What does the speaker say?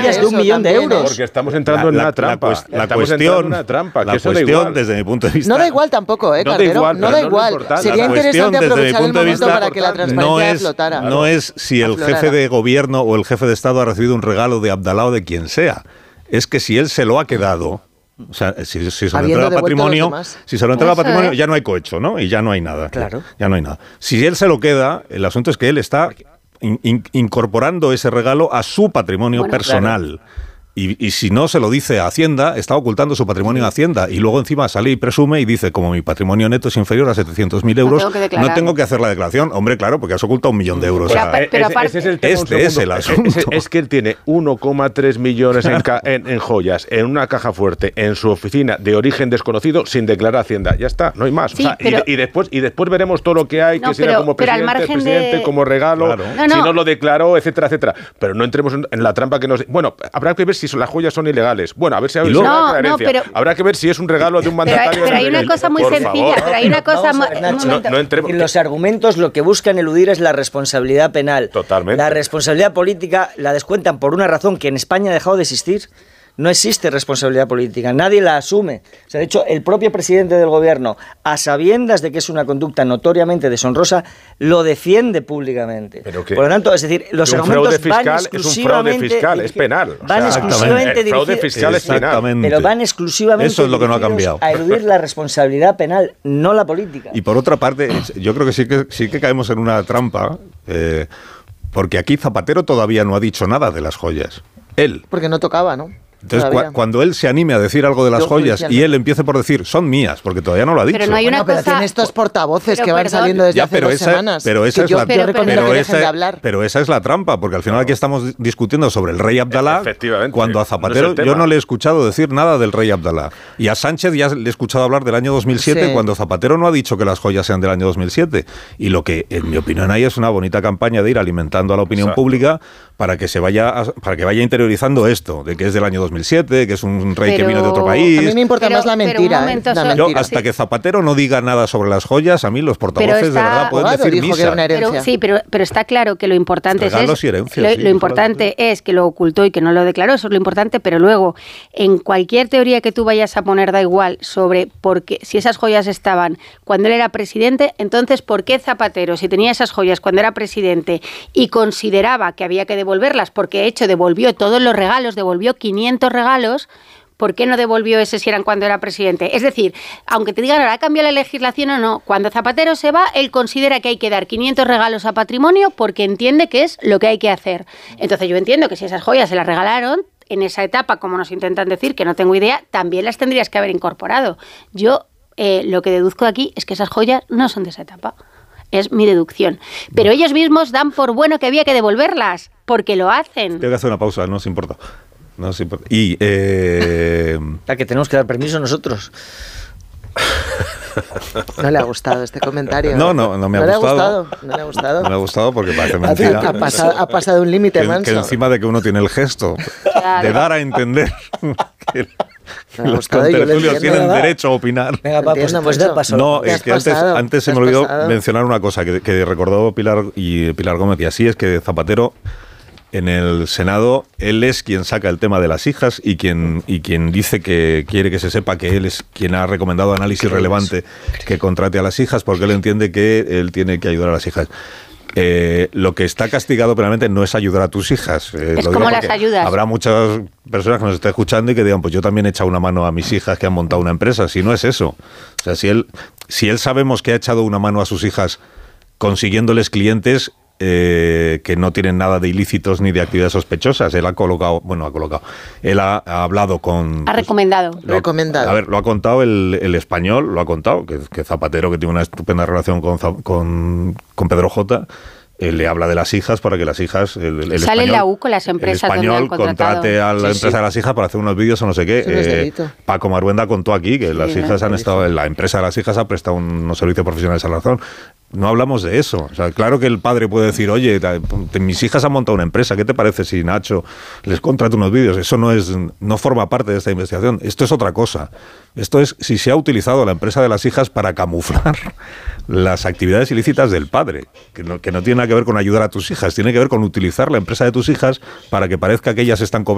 joyas de 1 millón de euros. Porque estamos entrando en una trampa. La cuestión, desde mi punto de vista... No da igual tampoco, Cartero. No da igual. Sería interesante aprovechar el momento para que la transparencia flotara. No es si el jefe de gobierno o el jefe de Estado ha recibido un regalo de Abdalá o de quien sea. Es que si él se lo ha quedado... O sea, si se lo entrega al patrimonio, ya no hay cohecho, ¿no? Y ya no hay nada. Claro. Ya no hay nada. Si él se lo queda, el asunto es que él está incorporando ese regalo a su patrimonio personal. Claro. Y si no se lo dice a Hacienda, está ocultando su patrimonio a Hacienda. Y luego encima sale y presume y dice, como mi patrimonio neto es inferior a 700.000 euros, no tengo que hacer la declaración. Hombre, claro, porque has ocultado 1 millón de euros. Ese es el tema, es el asunto. Es que él tiene 1,3 millones en joyas, en una caja fuerte, en su oficina de origen desconocido, sin declarar a Hacienda. Ya está, no hay más. Sí, o sea, y después veremos todo lo que hay, que sea como presidente, como regalo, si no lo declaró, etcétera, etcétera. Pero no entremos en la trampa que nos... Bueno, habrá que ver si las joyas son ilegales. Bueno, a ver si hay una herencia. Habrá que ver si es un regalo de un mandatario. Pero hay una cosa muy sencilla. Pero hay una cosa los argumentos lo que buscan eludir es la responsabilidad penal. Totalmente. La responsabilidad política la descuentan por una razón que en España ha dejado de existir. No existe responsabilidad política, nadie la asume. O sea, de hecho, el propio presidente del gobierno, a sabiendas de que es una conducta notoriamente deshonrosa, lo defiende públicamente. Por lo tanto, es decir, los argumentos van exclusivamente... Es un fraude fiscal, es penal. Van exclusivamente dirigidos... fraude fiscal es penal. Pero van exclusivamente Eso es lo que no ha cambiado. A eludir la responsabilidad penal, no la política. Y por otra parte, yo creo que sí que caemos en una trampa, porque aquí Zapatero todavía no ha dicho nada de las joyas. Él. Porque no tocaba, ¿no? Entonces, cuando él se anime a decir algo de las joyas y él empiece por decir, son mías, porque todavía no lo ha dicho. Pero no hay una pero tiene estos portavoces que van saliendo desde hace 2 semanas. Pero esa es yo recomiendo que dejen de hablar. Pero esa es la trampa, porque al final aquí estamos discutiendo sobre el rey Abdalá, cuando a Zapatero yo no le he escuchado decir nada del rey Abdalá. Y a Sánchez ya le he escuchado hablar del año 2007, cuando Zapatero no ha dicho que las joyas sean del año 2007. Y lo que, en mi opinión, hay es una bonita campaña de ir alimentando a la opinión pública para que vaya interiorizando esto, de que es del año 2007, que es un rey que vino de otro país. A mí me importa más la mentira. Yo, hasta que Zapatero no diga nada sobre las joyas, a mí los portavoces de verdad pueden decir misa. Pero está claro que lo importante lo importante es que lo ocultó y que no lo declaró, eso es lo importante, pero luego, en cualquier teoría que tú vayas a poner, da igual, sobre por qué, si esas joyas estaban cuando él era presidente, entonces ¿por qué Zapatero, si tenía esas joyas cuando era presidente y consideraba que había que devolverlas, porque de hecho devolvió todos los regalos, devolvió 500 regalos, ¿por qué no devolvió ese si eran cuando era presidente? Es decir, aunque te digan ahora ha cambiado la legislación o no, cuando Zapatero se va, él considera que hay que dar 500 regalos a patrimonio porque entiende que es lo que hay que hacer. Entonces yo entiendo que si esas joyas se las regalaron, en esa etapa, como nos intentan decir, que no tengo idea, también las tendrías que haber incorporado. Yo lo que deduzco de aquí es que esas joyas no son de esa etapa. Es mi deducción. Pero ellos mismos dan por bueno que había que devolverlas, porque lo hacen. Tengo que hacer una pausa, no os importa. Y a que tenemos que dar permiso nosotros. No le ha gustado este comentario. No me ha gustado. No le ha gustado. No me ha gustado porque parece mentira. Ha pasado un límite, Manso. Que encima de que uno tiene el gesto de dar a entender que los contertulios tienen derecho a opinar. Venga, pues da paso. No, es que antes se me olvidó mencionar una cosa que recordó Pilar Gómez, y así es que Zapatero en el Senado, él es quien saca el tema de las hijas y quien dice que quiere que se sepa que él es quien ha recomendado análisis relevante que contrate a las hijas, porque él entiende que él tiene que ayudar a las hijas. Lo que está castigado penalmente no es ayudar a tus hijas. Es como las ayudas. Habrá muchas personas que nos estén escuchando y que digan, pues yo también he echado una mano a mis hijas que han montado una empresa. Si no es eso. O sea, si él sabemos que ha echado una mano a sus hijas consiguiéndoles clientes que no tienen nada de ilícitos ni de actividades sospechosas. Él ha hablado con... Ha recomendado. A ver, lo ha contado el Español, lo ha contado, que Zapatero, que tiene una estupenda relación con Pedro J., le habla de las hijas para que las hijas... El sale en la U con las empresas donde han contrate a la empresa de las hijas para hacer unos vídeos o no sé qué. Paco Maruenda contó aquí que las hijas han estado... La empresa de las hijas ha prestado unos servicios profesionales a la razón. No hablamos de eso. O sea, claro que el padre puede decir, oye, mis hijas han montado una empresa, ¿qué te parece si Nacho les contrata unos vídeos? Eso no forma parte de esta investigación. Esto es otra cosa. Esto es si se ha utilizado la empresa de las hijas para camuflar las actividades ilícitas del padre, que no tiene nada que ver con ayudar a tus hijas, tiene que ver con utilizar la empresa de tus hijas para que parezca que ellas están cobrando